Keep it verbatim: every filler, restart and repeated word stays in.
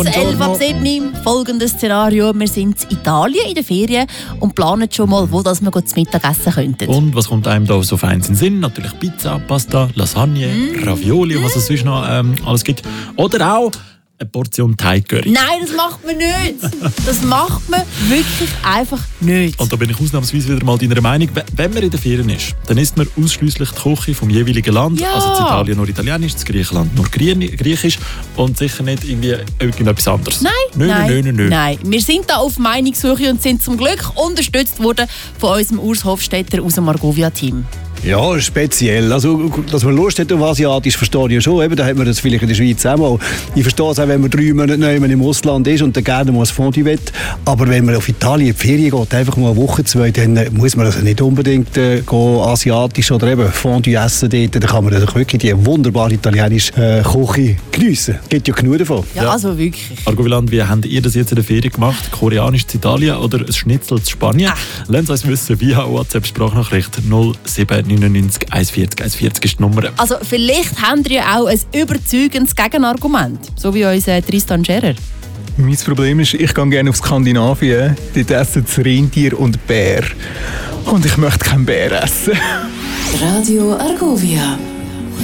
elf ab sieben, folgendes Szenario. Wir sind in Italien in den Ferien und planen schon mal, wo das wir zum Mittag essen könnten. Und was kommt einem da so fein in den Sinn? Natürlich Pizza, Pasta, Lasagne, mm. Ravioli und was es sonst noch ähm, alles gibt. Oder auch eine Portion Thai-Curry. Nein, das macht man nicht. Das macht man wirklich einfach nicht. Und da bin ich ausnahmsweise wieder mal deiner Meinung. Wenn man in den Ferien ist, dann isst man ausschliesslich die Küche vom jeweiligen Land. Ja. Also in Italien nur Italienisch, in Griechenland nur Griechisch und sicher nicht irgendwie irgendetwas anderes. Nein, nö, nein, nö, nö, nö. nein. Wir sind da auf Meinungssuche und sind zum Glück unterstützt worden von unserem Urs Hofstetter aus dem Margovia-Team. Ja, speziell. Also, dass man Lust hat auf Asiatisch, verstehe ich ja schon. Eben, da hat man das vielleicht in der Schweiz auch mal. Ich verstehe es auch, wenn man drei Monate nicht im Ausland ist und dann gerne mal ein Fondue will. Aber wenn man auf Italien in die Ferien geht, einfach mal eine Woche, zwei, dann muss man also nicht unbedingt äh, gehen, asiatisch oder eben Fondue essen dort. Dann kann man dann wirklich die wunderbare italienische äh, Küche geniessen. Es gibt ja genug davon. Ja, ja. Also wirklich. Marco Wieland, wie habt ihr das jetzt in der Ferien gemacht? Koreanisch zu Italien oder ein Schnitzel zu Spanien? Ah. Lasst uns wissen via WhatsApp-Sprachnachricht null sieben neunundneunzig eins vierzig eins vierzig ist die Nummer. Also vielleicht habt ihr ja auch ein überzeugendes Gegenargument, so wie unser Tristan Scherer. Mein Problem ist, ich gehe gerne auf Skandinavien. Dort essen sie Rentier und Bär. Und ich möchte keinen Bär essen. Radio Argovia.